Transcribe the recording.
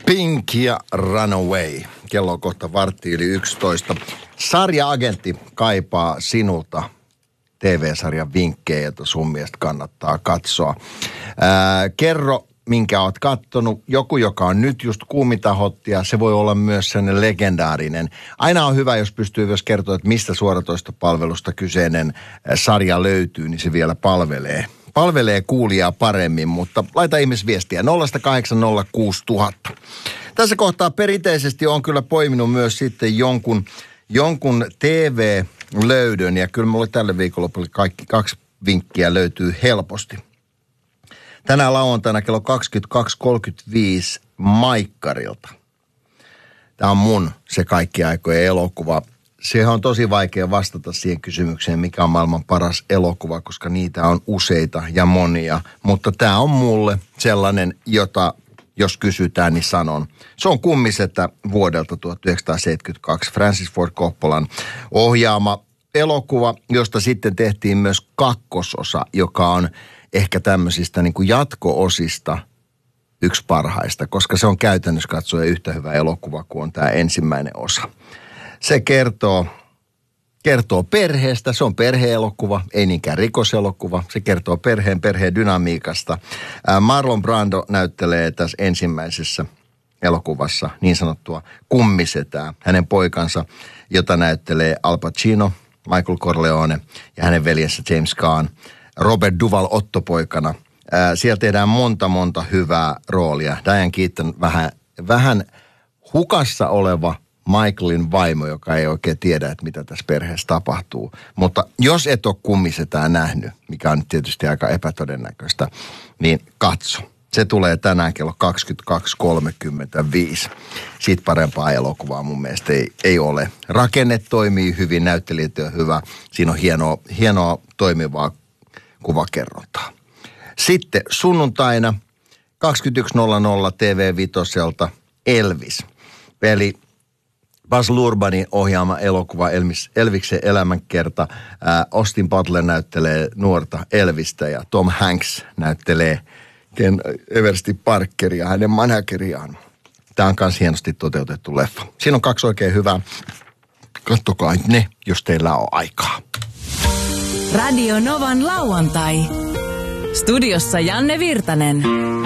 Pink ja Runaway. Kello on kohta 11:15. Sarja-agentti kaipaa sinulta TV-sarjan vinkkejä, joita sun mielestä kannattaa katsoa. Kerro, minkä oot kattonut. Joku, joka on nyt just kuuminta hottia, se voi olla myös sellainen legendaarinen. Aina on hyvä, jos pystyy myös kertoa, että mistä suoratoistopalvelusta kyseinen sarja löytyy, niin se vielä palvelee kuulijaa paremmin, mutta laita ihmisviestiä 0806000. Tässä kohtaa perinteisesti on kyllä poiminut myös sitten jonkun TV-löydön, ja kyllä mulle tälle viikonlopulle kaikki 2 vinkkiä löytyy helposti. Tänään lauantaina kello 22.35 Maikkarilta. Tämä on mun se kaikki aikojen elokuva. Sehän on tosi vaikea vastata siihen kysymykseen, mikä on maailman paras elokuva, koska niitä on useita ja monia. Mutta tämä on mulle sellainen, jota jos kysytään, niin sanon. Se on Kummisetä vuodelta 1972, Francis Ford Coppolan ohjaama elokuva, josta sitten tehtiin myös kakkososa, joka on ehkä tämmöisistä niin kuin jatko-osista yksi parhaista, koska se on käytännössä katsoen yhtä hyvä elokuva kuin on tämä ensimmäinen osa. Se kertoo perheestä, se on perhe-elokuva, ei niinkään rikoselokuva. Se kertoo perheen dynamiikasta. Marlon Brando näyttelee tässä ensimmäisessä elokuvassa niin sanottua kummisetää. Hänen poikansa, jota näyttelee Al Pacino, Michael Corleone ja hänen veljensä James Caan. Robert Duvall Otto-poikana. Siellä tehdään monta hyvää roolia. Diane Keaton vähän hukassa oleva Michaelin vaimo, joka ei oikein tiedä, että mitä tässä perheessä tapahtuu. Mutta jos et ole Kummisetää nähnyt, mikä on tietysti aika epätodennäköistä, niin katso. Se tulee tänään kello 22.35. Siitä parempaa elokuvaa mun mielestä ei ole. Rakenne toimii hyvin, näyttelijät on hyvä. Siinä on hienoa toimivaa kuvakerrontaa. Sitten sunnuntaina 21.00 TV5 Elvis. Eli Baz Luhrmannin ohjaama elokuva Elviksen elämänkerta. Austin Butler näyttelee nuorta Elvistä ja Tom Hanks näyttelee Ken Eversti Parkeria, hänen manageriaan. Tämä on myös hienosti toteutettu leffa. Siinä on 2 oikein hyvää. Kattokaa ne, jos teillä on aikaa. Radio Novan lauantai. Studiossa Janne Virtanen.